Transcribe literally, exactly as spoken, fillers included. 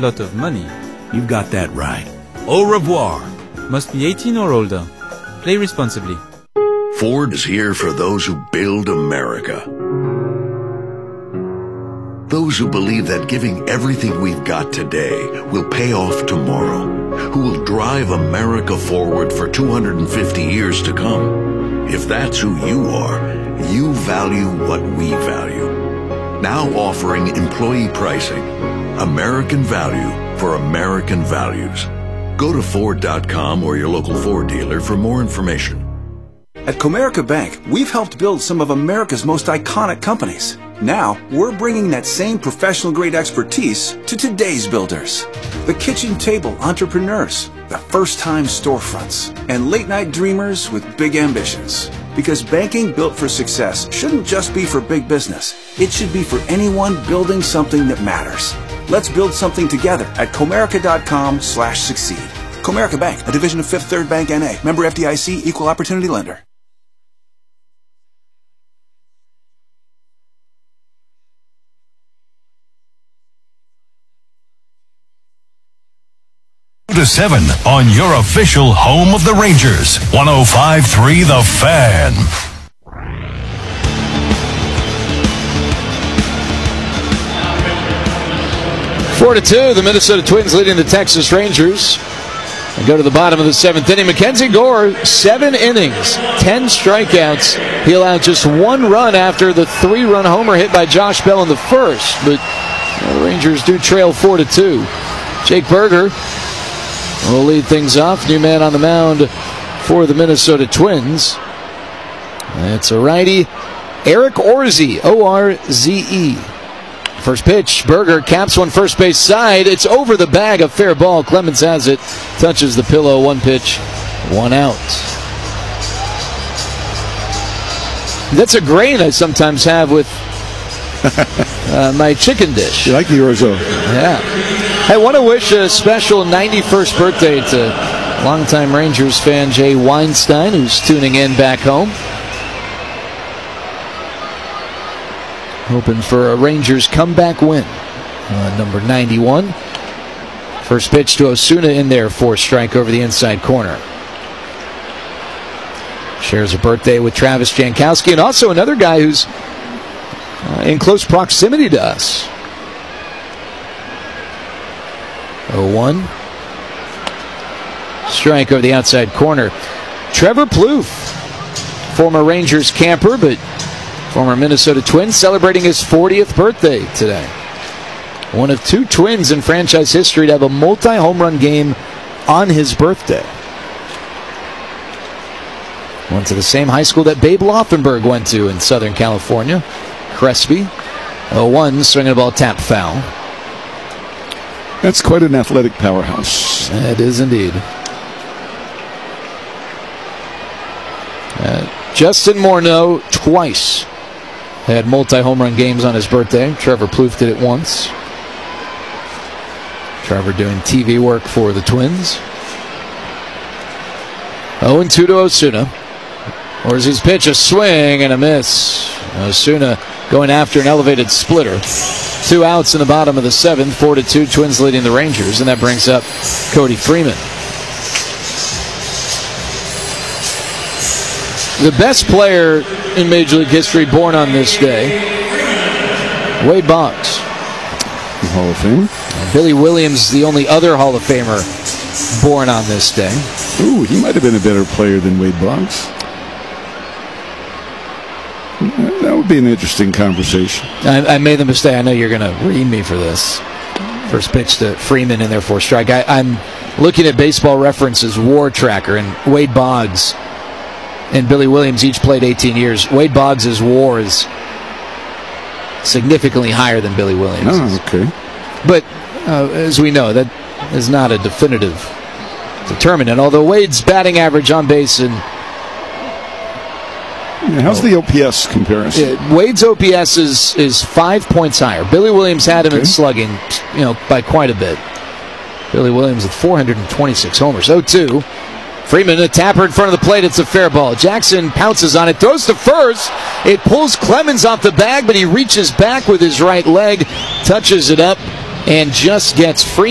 lot of money. You've got that right. Au revoir. Must be eighteen or older. Play responsibly. Ford is here for those who build America. Those who believe that giving everything we've got today will pay off tomorrow. Who will drive America forward for two hundred fifty years to come. If that's who you are, you value what we value. Now offering employee pricing. American value for American values. Go to Ford dot com or your local Ford dealer for more information. At Comerica Bank, we've helped build some of America's most iconic companies. Now, we're bringing that same professional-grade expertise to today's builders. The kitchen table entrepreneurs, the first-time storefronts, and late-night dreamers with big ambitions. Because banking built for success shouldn't just be for big business. It should be for anyone building something that matters. Let's build something together at Comerica dot com slash succeed. Comerica Bank, a division of Fifth Third Bank N A. Member F D I C, Equal Opportunity Lender. to seven on your official home of the Rangers. one oh five point three The Fan. Four to two, the Minnesota Twins leading the Texas Rangers. And go to the bottom of the seventh inning. Mackenzie Gore, seven innings, ten strikeouts. He allowed just one run after the three-run homer hit by Josh Bell in the first. But you know, the Rangers do trail four to two. Jake Burger will lead things off. New man on the mound for the Minnesota Twins. It's a righty, Eric Orze, O R Z E. First pitch, Burger caps one first base side. It's over the bag, a fair ball. Clemens has it, touches the pillow. One pitch, one out. That's a grain I sometimes have with uh, my chicken dish. You like the orzo? Yeah. I want to wish a special ninety-first birthday to longtime Rangers fan Jay Weinstein, who's tuning in back home. Hoping for a Rangers comeback win. Uh, number ninety-one. First pitch to Osuna in there for a strike over the inside corner. Shares a birthday with Travis Jankowski, and also another guy who's uh, in close proximity to us. oh one. Strike over the outside corner. Trevor Plouffe, former Rangers camper, but former Minnesota Twin, celebrating his fortieth birthday today. One of two Twins in franchise history to have a multi-home run game on his birthday. Went to the same high school that Babe Loffenberg went to in Southern California. Crespi. oh one, swinging the ball, tap foul. That's quite an athletic powerhouse. It is indeed. Uh, Justin Morneau twice had multi-home run games on his birthday. Trevor Plouffe did it once. Trevor doing T V work for the Twins. oh two to Osuna. Orze's pitch, a swing and a miss. Osuna going after an elevated splitter. Two outs in the bottom of the seventh. Four to two, Twins leading the Rangers, and that brings up Cody Freeman. The best player in Major League history born on this day, Wade Boggs. Hall of Fame. Billy Williams, the only other Hall of Famer born on this day. Ooh, he might have been a better player than Wade Boggs. That would be an interesting conversation. I, I made the mistake. I know you're going to ream me for this. First pitch to Freeman in there for a strike. I, I'm looking at Baseball Reference's WAR tracker, and Wade Boggs and Billy Williams each played eighteen years. Wade Boggs' WAR is significantly higher than Billy Williams. Oh, okay. But uh, as we know, that is not a definitive determinant. Although Wade's batting average on base and yeah, how's the O P S comparison? Uh, Wade's O P S is is five points higher. Billy Williams had him okay. in slugging, you know, by quite a bit. Billy Williams with four hundred twenty-six homers. oh two. Freeman, a tapper in front of the plate. It's a fair ball. Jackson pounces on it, throws to first. It pulls Clemens off the bag, but he reaches back with his right leg, touches it up, and just gets free.